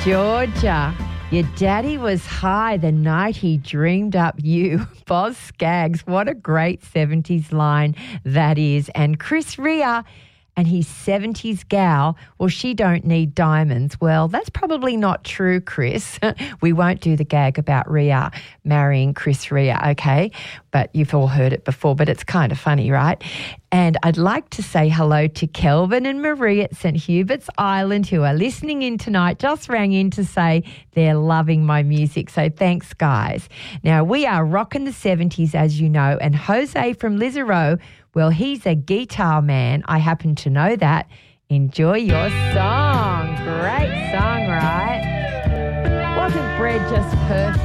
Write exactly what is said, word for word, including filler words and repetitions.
Georgia, your daddy was high the night he dreamed up you. Boz Scaggs, what a great seventies line that is. And Chris Rea and his seventies gal, well, she don't need diamonds. Well, that's probably not true, Chris. We won't do the gag about Rea marrying Chris Rea, okay? But you've all heard it before, but it's kind of funny, right? And I'd like to say hello to Kelvin and Marie at St Hubert's Island who are listening in tonight, just rang in to say they're loving my music. So thanks, guys. Now, we are rocking the seventies, as you know, and Jose from Lisarow, well, he's a guitar man. I happen to know that. Enjoy your song. Great song, right? Wasn't Bread just perfect?